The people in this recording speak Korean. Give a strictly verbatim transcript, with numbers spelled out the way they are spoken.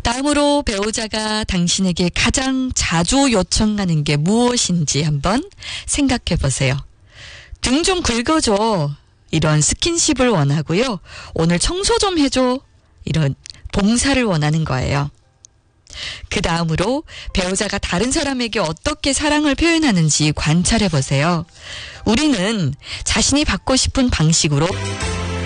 다음으로 배우자가 당신에게 가장 자주 요청하는 게 무엇인지 한번 생각해 보세요. 등 좀 긁어줘. 이런 스킨십을 원하고요. 오늘 청소 좀 해줘. 이런 봉사를 원하는 거예요. 그 다음으로 배우자가 다른 사람에게 어떻게 사랑을 표현하는지 관찰해 보세요. 우리는 자신이 받고 싶은 방식으로